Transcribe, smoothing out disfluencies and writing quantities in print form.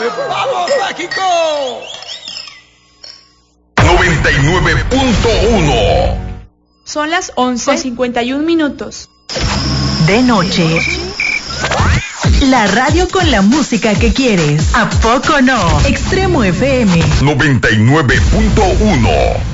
¡Vamos, México! 99.1. Son las 11:51. De noche. La radio con la música que quieres. ¿A poco no? Extremo FM 99.1.